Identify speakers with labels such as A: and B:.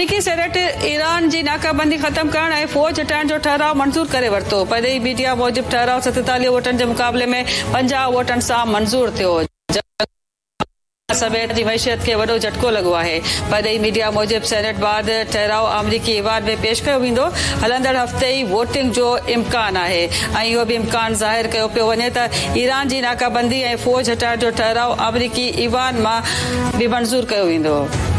A: अमरीकी senate Iran जी नाकाबंदी ख़त्म करण ऐं फ़ौज हटाइण जो ठहराउ मंज़ूर करे वरितो। परॾेही मीडिया मूजिबि ठहराउ 47 वोटनि जे मुक़ाबले में 50 वोटनि सां मंज़ूर थियो। समेत जी मैशियत खे वॾो झटको लॻो आहे। परॾेही मीडिया मूजिबि सेनेट बाद ठहराउ अमरीकी ईवान में पेश कयो वेंदो। हलंदड़ हफ़्ते ई वोटिंग जो इम्कान आहे ऐं इहो बि इम्कान ज़ाहिर कयो पियो वञे त ईरान जी नाकाबंदी ऐं फ़ौज हटाइण जो ठहराउ अमरीकी ईवान मां बि मंज़ूर कयो वेंदो।